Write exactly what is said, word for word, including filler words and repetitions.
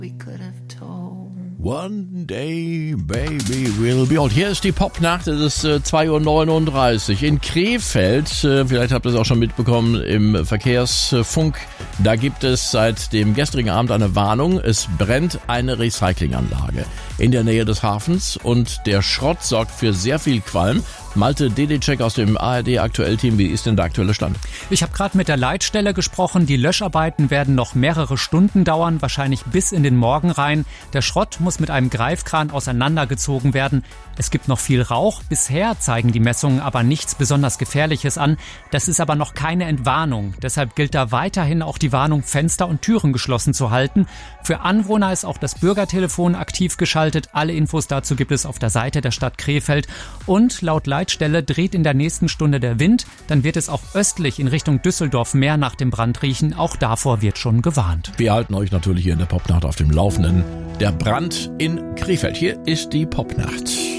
One day, baby, will be old. Hier ist die Popnacht, es ist äh, zwei Uhr neununddreißig in Krefeld. Äh, vielleicht habt ihr es auch schon mitbekommen im Verkehrsfunk. Da gibt es seit dem gestrigen Abend eine Warnung. Es brennt eine Recyclinganlage in der Nähe des Hafens und der Schrott sorgt für sehr viel Qualm. Malte Dedicek aus dem A R D-Aktuell-Team, wie ist denn der aktuelle Stand? Ich habe gerade mit der Leitstelle gesprochen. Die Löscharbeiten werden noch mehrere Stunden dauern, wahrscheinlich bis in den Morgen rein. Der Schrott muss mit einem Greifkran auseinandergezogen werden. Es gibt noch viel Rauch. Bisher zeigen die Messungen aber nichts besonders Gefährliches an. Das ist aber noch keine Entwarnung. Deshalb gilt da weiterhin auch die Warnung, Fenster und Türen geschlossen zu halten. Für Anwohner ist auch das Bürgertelefon aktiv geschaltet. Alle Infos dazu gibt es auf der Seite der Stadt Krefeld. Und laut Leitstelle dreht in der nächsten Stunde der Wind. Dann wird es auch östlich in Richtung Düsseldorf mehr nach dem Brand riechen. Auch davor wird schon gewarnt. Wir halten euch natürlich hier in der Popnacht auf dem Laufenden. Der Brand in Krefeld. Hier ist die Popnacht.